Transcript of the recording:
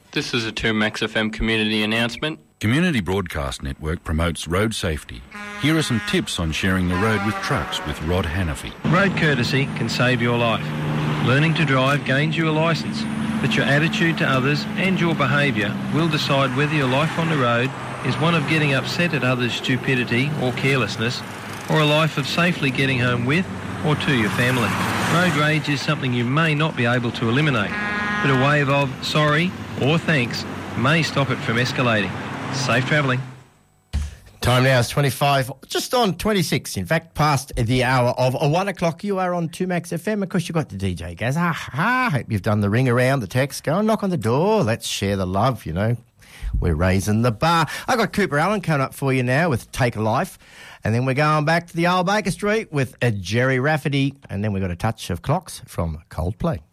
This is a 2Max FM community announcement. Community Broadcast Network promotes road safety. Here are some tips on sharing the road with trucks with Rod Hannafy. Road courtesy can save your life. Learning to drive gains you a licence, but your attitude to others and your behaviour will decide whether your life on the road is one of getting upset at others' stupidity or carelessness, or a life of safely getting home with or to your family. Road rage is something you may not be able to eliminate, but a wave of sorry or thanks may stop it from escalating. Safe travelling. Time now is 25, just on 26, in fact, past the hour of 1 o'clock. You are on 2Max FM. Of course, you've got the DJ Gaz. Hope you've done the ring around, the text. Go and knock on the door. Let's share the love, you know. We're raising the bar. I've got Cooper Allen coming up for you now with Take a Life. And then we're going back to the old Baker Street with Jerry Rafferty. And then we've got a touch of clocks from Coldplay.